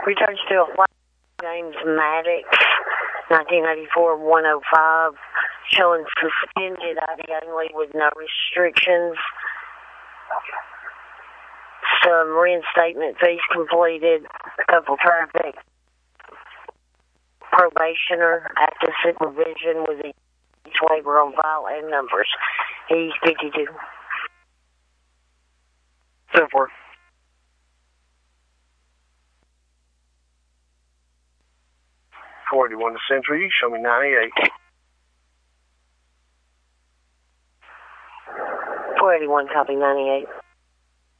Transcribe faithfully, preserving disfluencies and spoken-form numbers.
Returns to a flight James Maddox, nineteen eighty-four one oh five, showing suspended I D only with no restrictions. Some reinstatement fees completed, a couple traffic. Probationer, active supervision with each waiver on file and numbers. He's fifty-two. ten four. four eighty-one to Century, show me ninety-eight. four eighty-one, copy ninety-eight.